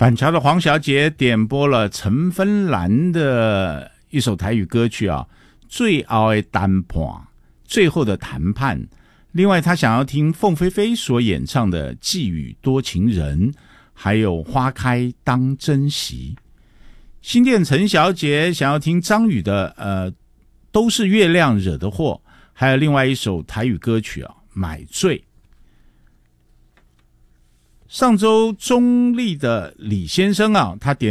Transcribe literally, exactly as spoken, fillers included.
板桥的黄小姐点播了陈芬兰的一首台语歌曲啊，最后的谈判，最后的谈判。另外她想要听凤飞飞所演唱的寄语多情人，还有花开当珍惜。新店陈小姐想要听张宇的呃都是月亮惹的祸，还有另外一首台语歌曲啊，买醉。上周中立的李先生啊，他点